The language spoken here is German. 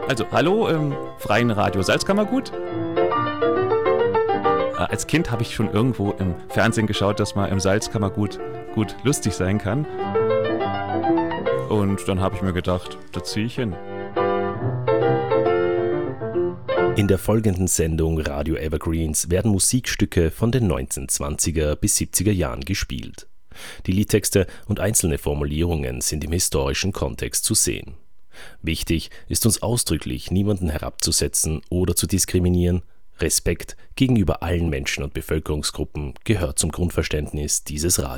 Also, hallo im freien Radio Salzkammergut. Als Kind habe ich schon irgendwo im Fernsehen geschaut, dass man im Salzkammergut gut lustig sein kann. Und dann habe ich mir gedacht, da ziehe ich hin. In der folgenden Sendung Radio Evergreens werden Musikstücke von den 1920er bis 70er Jahren gespielt. Die Liedtexte und einzelne Formulierungen sind im historischen Kontext zu sehen. Wichtig ist uns ausdrücklich, niemanden herabzusetzen oder zu diskriminieren. Respekt gegenüber allen Menschen und Bevölkerungsgruppen gehört zum Grundverständnis dieses Radios.